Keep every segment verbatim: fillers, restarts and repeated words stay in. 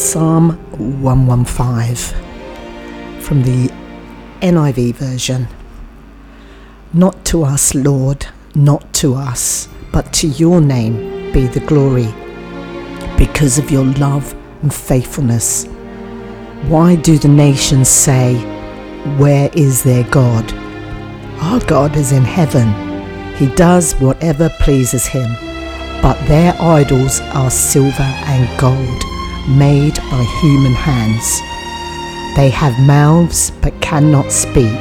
Psalm one fifteen from the N I V version. Not to us, Lord, not to us, but to your name be the glory, because of your love and faithfulness. Why do the nations say, where is their God? Our God is in heaven. He does whatever pleases him, but their idols are silver and gold, made by human hands. They have mouths but cannot speak,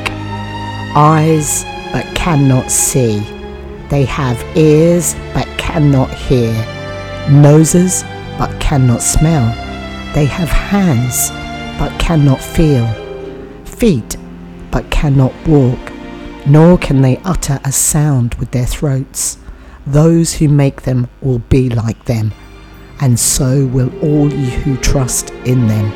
eyes but cannot see. They have ears but cannot hear, noses but cannot smell. They have hands but cannot feel, feet but cannot walk, nor can they utter a sound with their throats. Those who make them will be like them, and so will all you who trust in them.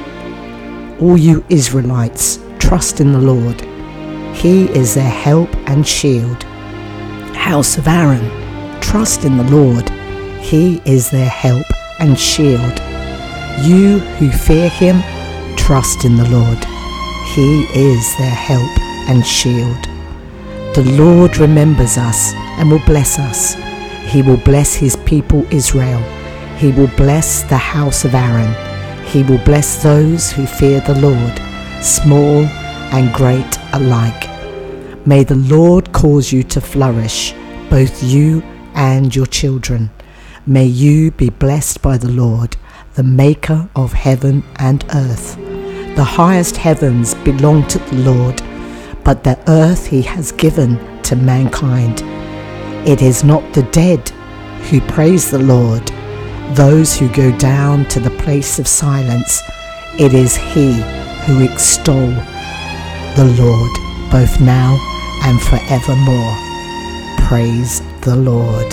All you Israelites, trust in the Lord. He is their help and shield. House of Aaron, trust in the Lord. He is their help and shield. You who fear him, trust in the Lord. He is their help and shield. The Lord remembers us and will bless us. He will bless his people Israel. He will bless the house of Aaron. He will bless those who fear the Lord, small and great alike. May the Lord cause you to flourish, both you and your children. May you be blessed by the Lord, the maker of heaven and earth. The highest heavens belong to the Lord, but the earth he has given to mankind. It is not the dead who praise the Lord, those who go down to the place of silence. It is he who extol the Lord, both now and forevermore. Praise the Lord.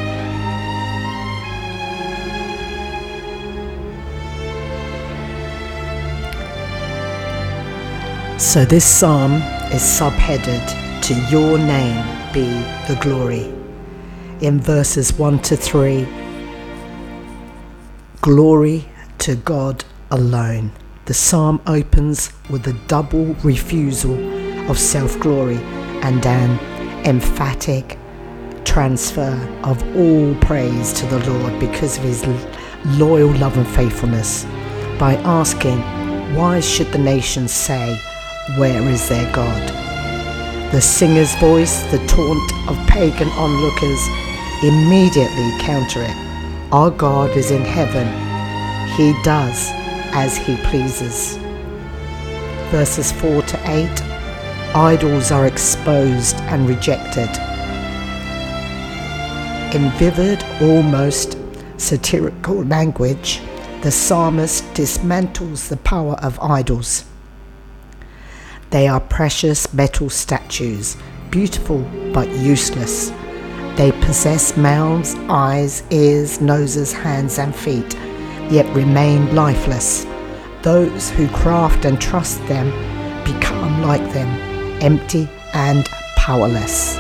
So this psalm is subheaded, to your name be the glory. In verses one to three, glory to God alone. The psalm opens with a double refusal of self-glory and an emphatic transfer of all praise to the Lord because of his loyal love and faithfulness, by asking, why should the nations say, where is their God? The singer's voice, the taunt of pagan onlookers, immediately counter it. Our God is in heaven. He does as he pleases. Verses four to eight, idols are exposed and rejected. In vivid, almost satirical language, the psalmist dismantles the power of idols. They are precious metal statues, beautiful but useless. They possess mouths, eyes, ears, noses, hands and feet, yet remain lifeless. Those who craft and trust them become like them, empty and powerless.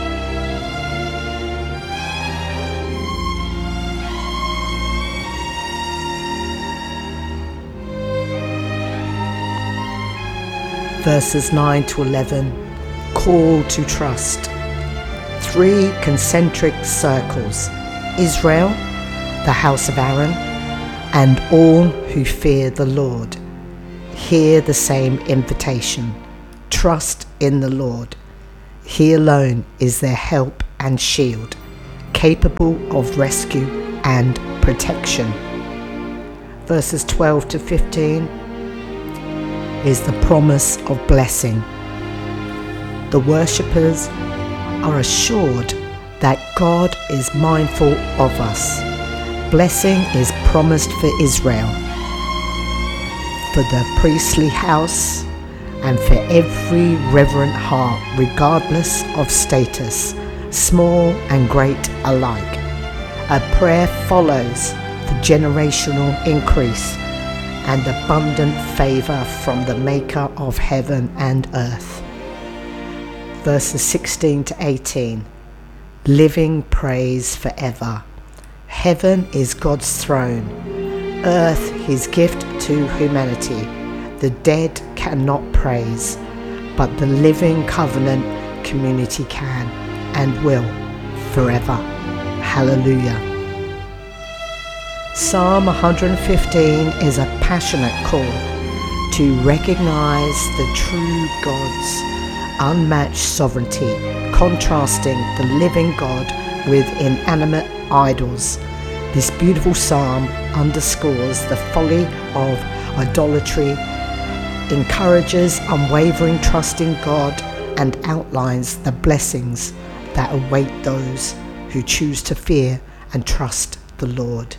Verses nine to eleven, call to trust. Three concentric circles, Israel, the house of Aaron, and all who fear the Lord. Hear the same invitation. Trust in the Lord. He alone is their help and shield, capable of rescue and protection. Verses twelve to fifteen is the promise of blessing. The worshippers are assured that God is mindful of us. Blessing is promised for Israel, for the priestly house, and for every reverent heart, regardless of status, small and great alike. A prayer follows for generational increase and abundant favor from the maker of heaven and earth. Verses sixteen to eighteen, living praise forever. Heaven is God's throne, earth his gift to humanity. The dead cannot praise, but the living covenant community can and will forever. Hallelujah. Psalm one hundred fifteen is a passionate call to recognize the true God's unmatched sovereignty, contrasting the living God with inanimate idols. This beautiful psalm underscores the folly of idolatry, encourages unwavering trust in God, and outlines the blessings that await those who choose to fear and trust the Lord.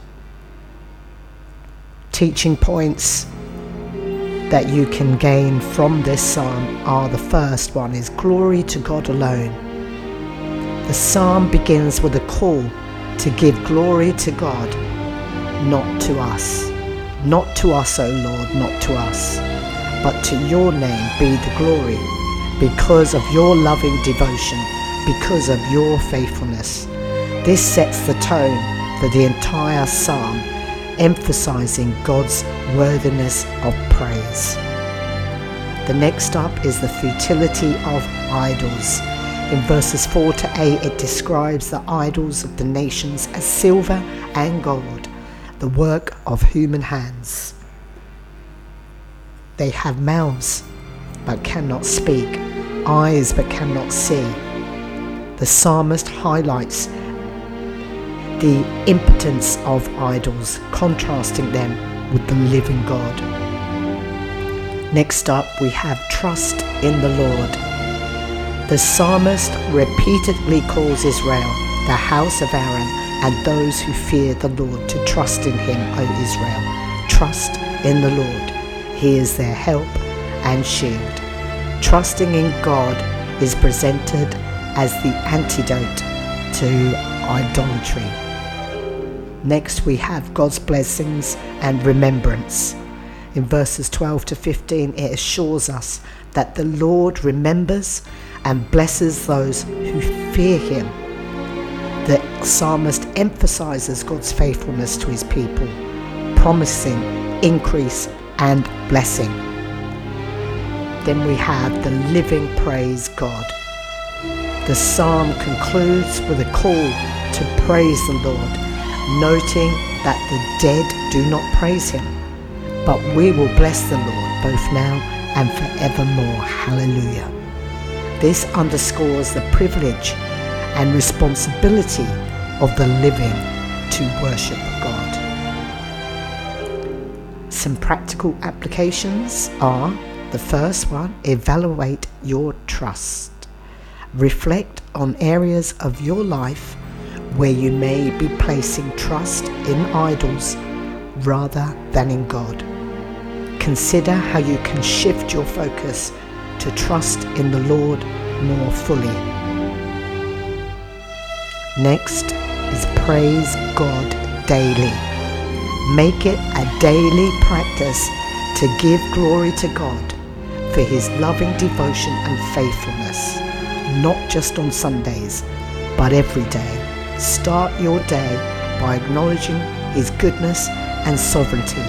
Teaching points that you can gain from this psalm are: the first one is glory to God alone. The psalm begins with a call to give glory to God, not to us. Not to us, O Lord, not to us, but to your name be the glory, because of your loving devotion, because of your faithfulness. This sets the tone for the entire psalm, emphasizing God's worthiness of praise. The next up is the futility of idols. In verses four to eight, it describes the idols of the nations as silver and gold, the work of human hands. They have mouths but cannot speak, eyes but cannot see. The psalmist highlights the impotence of idols, contrasting them with the living God. Next up, we have trust in the Lord. The psalmist repeatedly calls Israel, the house of Aaron, and those who fear the Lord to trust in him, O Israel. Trust in the Lord. He is their help and shield. Trusting in God is presented as the antidote to idolatry. Next, we have God's blessings and remembrance. In verses twelve to fifteen, it assures us that the Lord remembers and blesses those who fear him. The psalmist emphasizes God's faithfulness to his people, promising increase and blessing. Then we have the living praise God. The psalm concludes with a call to praise the Lord, noting that the dead do not praise him, but we will bless the Lord both now and forevermore. Hallelujah. This underscores the privilege and responsibility of the living to worship God. Some practical applications are: the first one, evaluate your trust. Reflect on areas of your life where you may be placing trust in idols rather than in God. Consider how you can shift your focus to trust in the Lord more fully. Next is praise God daily. Make it a daily practice to give glory to God for his loving devotion and faithfulness, not just on Sundays, but every day. Start your day by acknowledging his goodness and sovereignty.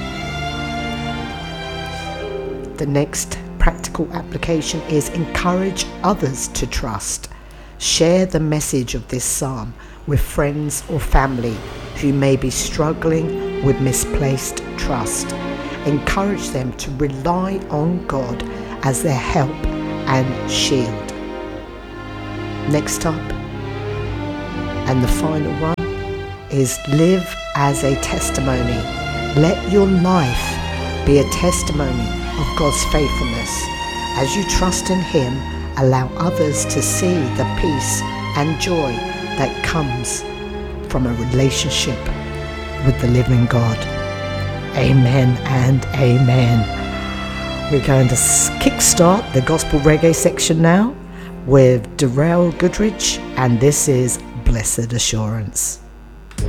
The next practical application is encourage others to trust. Share the message of this psalm with friends or family who may be struggling with misplaced trust. Encourage them to rely on God as their help and shield. Next up, and the final one, is live as a testimony. Let your life be a testimony of God's faithfulness. As you trust in him, allow others to see the peace and joy that comes from a relationship with the living God. Amen and amen. We're going to kickstart the Gospel Reggae section now with Darrell Goodrich, and this is Blessed Assurance.